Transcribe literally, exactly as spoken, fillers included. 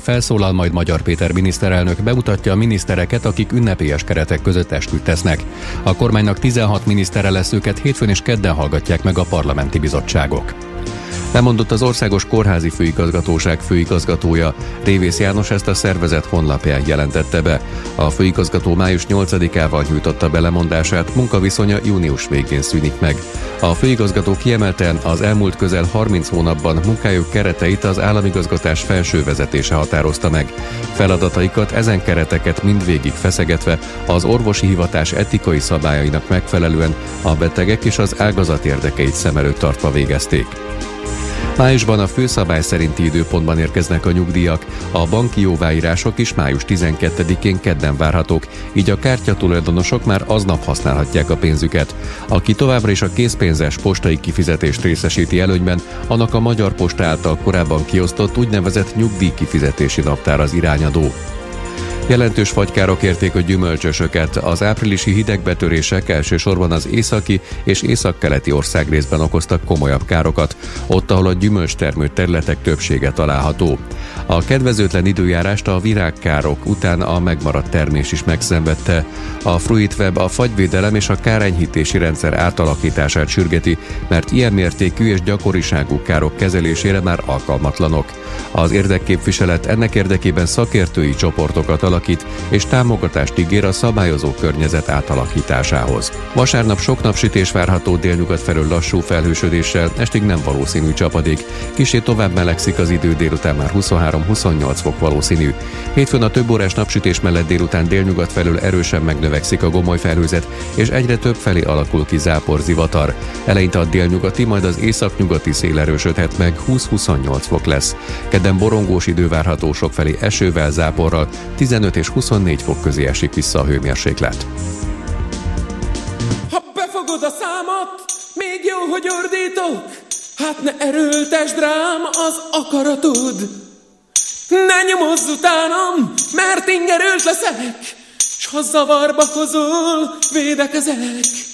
felszólal majd Magyar Péter miniszterelnök, bemutatja a minisztereket, akik ünnepélyes keretek között esküt tesznek. A kormánynak tizenhat minisztere lesz, őket hétfőn és kedden hallgatják meg a parlamenti bizottságok. Lemondott az Országos Kórházi Főigazgatóság főigazgatója. Révész János ezt a szervezet honlapján jelentette be. A főigazgató május nyolcadikával nyújtotta be lemondását, munkaviszonya június végén szűnik meg. A főigazgató kiemelte, az elmúlt közel harminc hónapban munkájuk kereteit az államigazgatás felső vezetése határozta meg. Feladataikat, ezen kereteket mindvégig feszegetve az orvosi hivatás etikai szabályainak megfelelően a betegek és az ágazat érdekeit szem előtt tartva végezték. Májusban a főszabály szerinti időpontban érkeznek a nyugdíjak, a banki jóváírások is május tizenkettedikén kedden várhatók, így a kártyatulajdonosok már aznap használhatják a pénzüket. Aki továbbra is a készpénzes postai kifizetést részesíti előnyben, annak a Magyar Posta által korábban kiosztott úgynevezett nyugdíjkifizetési naptár az irányadó. Jelentős fagykárok érték a gyümölcsösöket. Az áprilisi hidegbetörések elsősorban az északi és északkeleti országrészben okoztak komolyabb károkat, ott, ahol a gyümölcstermő területek többsége található. A kedvezőtlen időjárást a virágkárok után a megmaradt termés is megszenvedte. A Fruitweb a fagyvédelem és a kárenyhítési rendszer átalakítását sürgeti, mert ilyen mértékű és gyakoriságú károk kezelésére már alkalmatlanok. Az érdekképviselet ennek érdekében szakértői csoportokat alakít és támogatást ígér a szabályozó környezet átalakításához. Vasárnap sok napsütés várható, délnyugat felől lassú felhősödéssel, estig nem valószínű csapadék. Kissé tovább melegszik az idő, délután már huszonhárom-huszonnyolc fok valószínű. Hétfőn a több órás napsütés mellett délután délnyugat felől erősen megnövekszik a gomoly felhőzet, és egyre több felé alakul ki záporzivatar. Eleinte a délnyugati, majd az északnyugati szél erősödhet meg, húsz-huszonnyolc fok lesz. Kedden borongós idő várható, sokfelé esővel, záporral, tizenöt és huszonnégy fok közé esik vissza a hőmérséklet. Ha befogod a számat, még jó, hogy ordítok, hát ne erőltesd rám az akaratod. Ne nyomozz utánam, mert ingerült leszek, s ha zavarba hozol, védekezek.